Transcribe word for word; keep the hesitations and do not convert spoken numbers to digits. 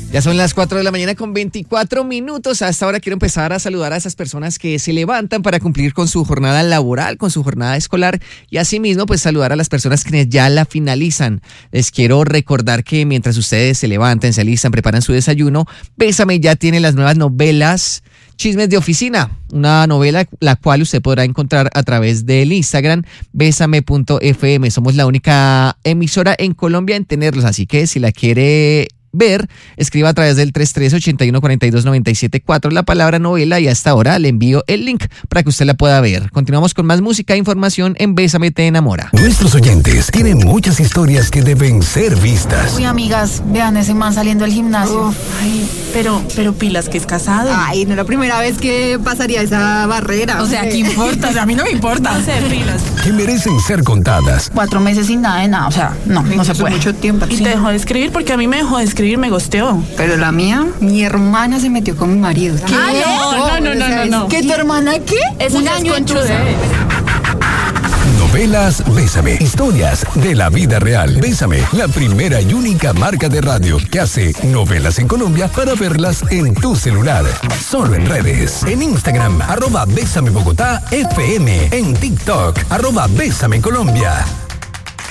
Ya son las cuatro de la mañana con veinticuatro minutos. A esta hora quiero empezar a saludar a esas personas que se levantan para cumplir con su jornada laboral, con su jornada escolar y asimismo pues saludar a las personas que ya la finalizan. Les quiero recordar que mientras ustedes se levantan, se alistan, preparan su desayuno, Bésame ya tiene las nuevas novelas Chismes de Oficina, una novela la cual usted podrá encontrar a través del Instagram besame punto f m. Somos la única emisora en Colombia en tenerlos, así que si la quiere ver, escriba a través del tres tres ocho uno cuatro dos nueve siete cuatro la palabra novela y hasta ahora le envío el link para que usted la pueda ver. Continuamos con más música e información en Bésame te enamora. Nuestros oyentes tienen muchas historias que deben ser vistas. Uy, amigas, vean ese man saliendo del gimnasio. Uf, ay, pero, pero pilas que es casado. Ay, no es la primera vez que pasaría esa barrera. O sea, ¿qué importa? O sea, a mí no me importa. No sé, pilas. Que merecen ser contadas. Cuatro meses sin nada de nada, o sea, no, no se puede. Mucho tiempo. Y Sí. te dejó de escribir porque a mí me dejó de escribir, me gosteó. Pero la mía, mi hermana se metió con mi marido. ¿Qué? Ah, no, no, no, no, no. ¿Qué, tu hermana qué? Eso Un ya es año conchuda. Novelas Bésame. Historias de la vida real. Bésame, la primera y única marca de radio que hace novelas en Colombia para verlas en tu celular. Solo en redes. En Instagram, arroba Bésame Bogotá F M. En TikTok, arroba Bésame Colombia.